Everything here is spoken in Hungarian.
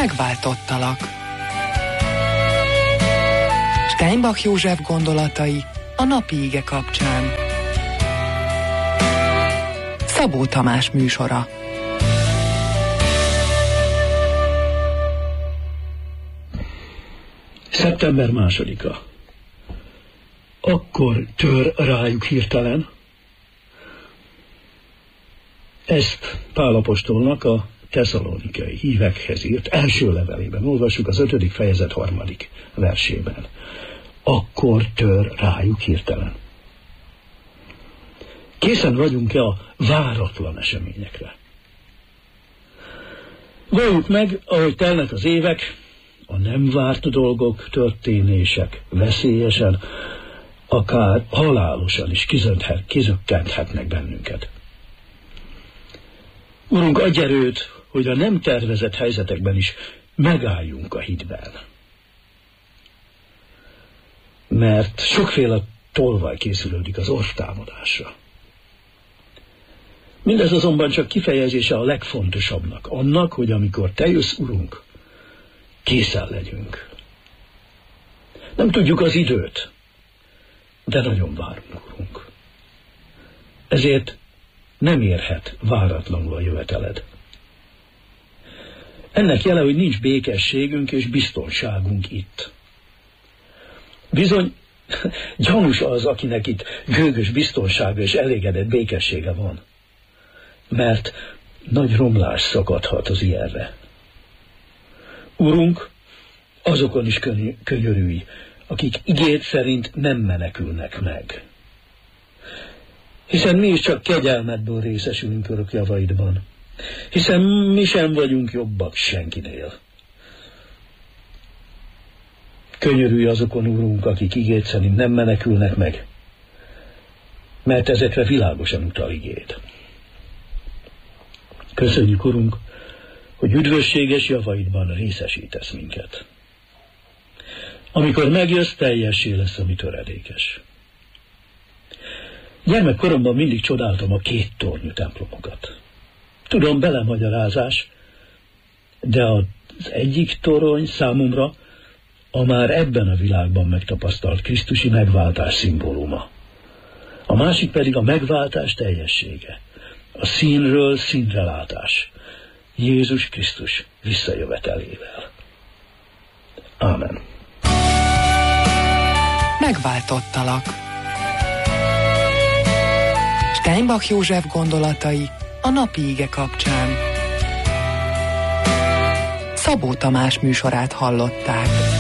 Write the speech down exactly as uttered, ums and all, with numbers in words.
Megváltottalak. Steinbach József gondolatai a napi ige kapcsán. Szabó Tamás műsora. szeptember másodika. Akkor tör rájuk hirtelen. Ezt Pál apostolnak a tesszalonikai hívekhez írt első levelében olvassuk az ötödik fejezet harmadik versében. Akkor tör rájuk hirtelen. Készen vagyunk-e a váratlan eseményekre? Valljuk meg, ahogy telnek az évek, a nem várt dolgok, történések veszélyesen, akár halálosan is kizökkenthetnek bennünket. Urunk, adj erőt, hogy a nem tervezett helyzetekben is megálljunk a hitben. Mert sokféle tolvaj készülődik az orvtámadásra. Mindez azonban csak kifejezése a legfontosabbnak, annak, hogy amikor te jössz, Urunk, készen legyünk. Nem tudjuk az időt, de nagyon várunk, Urunk. Ezért nem érhet váratlanul a jöveteled. Ennek jele, hogy nincs békességünk és biztonságunk itt. Bizony, gyanús az, akinek itt gőgös biztonsága és elégedett békessége van. Mert nagy romlás szakadhat az ilyenre. Urunk, azokon is könny- könyörülj, akik igéd szerint nem menekülnek meg. Hiszen mi is csak kegyelmedből részesülünk örök javaidban. Hiszen mi sem vagyunk jobbak senkinél. Könyörülj azokon, Urunk, akik igéd szerint nem menekülnek meg, mert ezekre világosan utal igéd. Köszönjük, Urunk, hogy üdvösséges javaidban részesítesz minket. Amikor megjössz, teljessé lesz a mi töredékes. Gyermekkoromban mindig csodáltam a két tornyú templomokat. Tudom, belemagyarázás, de az egyik torony számomra a már ebben a világban megtapasztalt krisztusi megváltás szimbóluma. A másik pedig a megváltás teljessége, a színről színre látás, Jézus Krisztus visszajövetelével. Ámen. Megváltottalak. Steinbach József gondolatai a napi ige kapcsán. Szabó Tamás műsorát hallották.